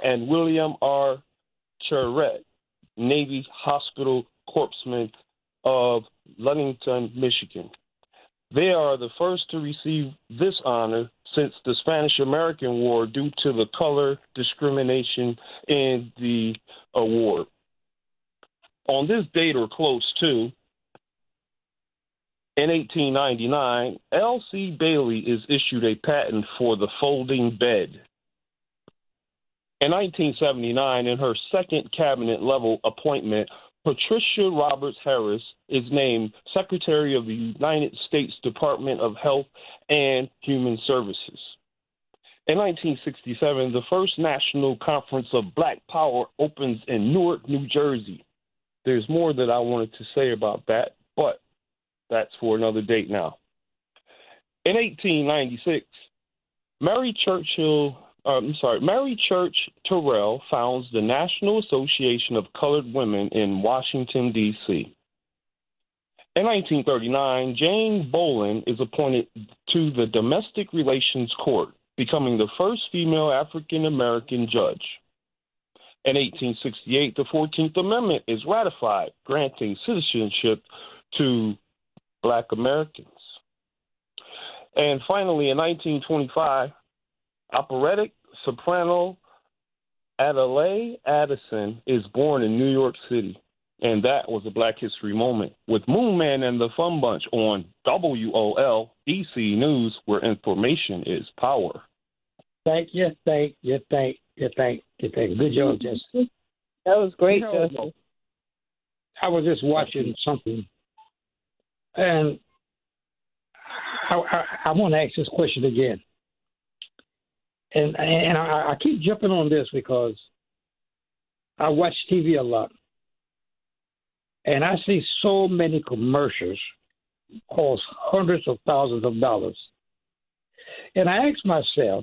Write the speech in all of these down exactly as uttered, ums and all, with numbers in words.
and William R. Charette, Navy Hospital Corpsman of Ludington, Michigan. They are the first to receive this honor since the Spanish-American War due to the color discrimination in the award. On this date or close to, in eighteen ninety-nine, L C Bailey is issued a patent for the folding bed. In nineteen seventy-nine, in her second cabinet-level appointment, Patricia Roberts Harris is named Secretary of the United States Department of Health and Human Services. In nineteen sixty-seven, the first National Conference of Black Power opens in Newark, New Jersey. There's more that I wanted to say about that, but that's for another date now. In eighteen ninety-six, Mary Churchill Uh, I'm sorry, Mary Church Terrell founds the National Association of Colored Women in Washington, D C In nineteen thirty-nine, Jane Bolin is appointed to the Domestic Relations Court, becoming the first female African-American judge. In eighteen sixty-eight, the fourteenth Amendment is ratified, granting citizenship to Black Americans. And finally, in nineteen twenty-five, operatic soprano Adelaide Addison is born in New York City, and that was a Black History moment with Moon Man and the Fun Bunch on W O L D C News, where information is power. Thank you, thank you, thank you, thank you, thank you. Good job, Justin. That was great, you know, Justin. I was just watching something, and I, I, I want to ask this question again. And and I, I keep jumping on this because I watch T V a lot. And I see so many commercials cost hundreds of thousands of dollars. And I ask myself,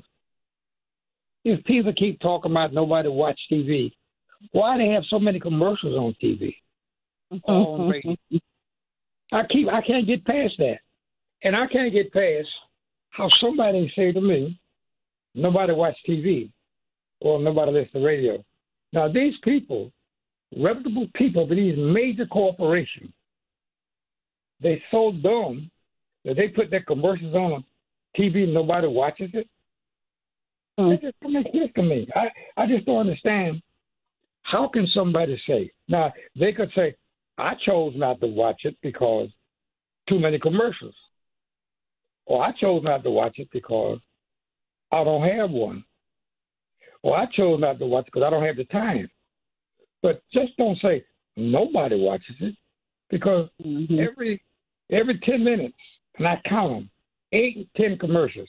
if people keep talking about nobody watch T V, why they have so many commercials on T V? On radio? I keep I can't get past that. And I can't get past how somebody say to me, nobody watch T V or nobody listen to radio. Now, these people, reputable people, these major corporations, they so dumb that they put their commercials on T V and nobody watches it. Mm. That just don't make sense to me. I, I just don't understand. How can somebody say, now, they could say, I chose not to watch it because too many commercials. Or I chose not to watch it because I don't have one. Or I chose not to watch it because I don't have the time. But just don't say nobody watches it, because mm-hmm. every every ten minutes, and I count them, eight, ten commercials,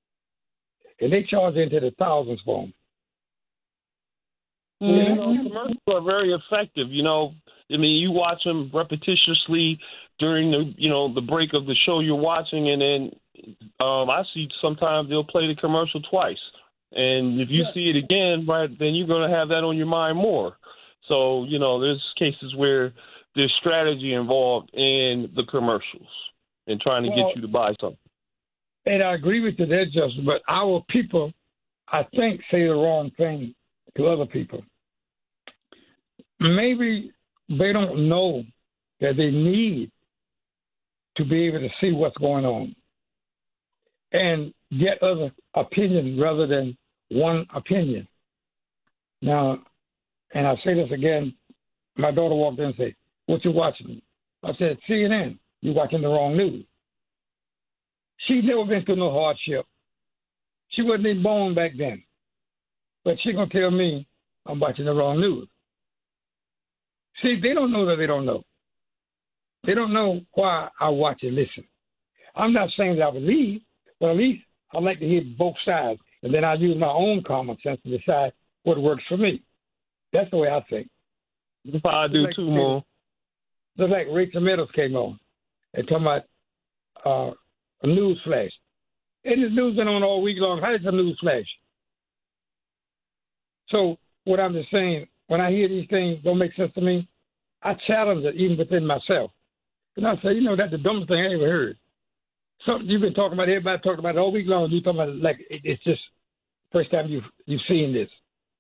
and they charge into the thousands for them. Mm-hmm. You know, commercials are very effective. You know, I mean, you watch them repetitiously during the you know the break of the show you're watching, and then um, I see sometimes they'll play the commercial twice, and if you yeah. see it again, right, then you're going to have that on your mind more. So, you know, there's cases where there's strategy involved in the commercials and trying to well, get you to buy something. And I agree with you there, Justin, but our people, I think, say the wrong thing to other people. Maybe they don't know that they need to be able to see what's going on and get other opinions rather than one opinion. Now, and I'll say this again, my daughter walked in and said, what you watching? I said, C N N. You're watching the wrong news. She's never been through no hardship. She wasn't even born back then. But she's going to tell me I'm watching the wrong news. See, they don't know that they don't know. They don't know why I watch and listen. I'm not saying that I believe, but at least I like to hear both sides. And then I use my own common sense to decide what works for me. That's the way I think. That's how I do like, too, Mo. Just like Rachel Meadows came on and talking about uh, a news flash. And this news been on all week long. How is a news flash? So what I'm just saying, when I hear these things don't make sense to me, I challenge it even within myself. And I say, you know, that's the dumbest thing I ever heard. Something you've been talking about, everybody talking about it all week long. You talking about it like it, it's just first time you've you've seen this.